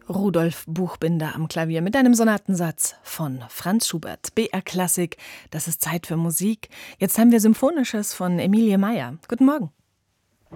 Rudolf Buchbinder am Klavier mit einem Sonatensatz von Franz Schubert. BR Klassik, das ist Zeit für Musik. Jetzt haben wir Symphonisches von Emilie Meier. Guten Morgen.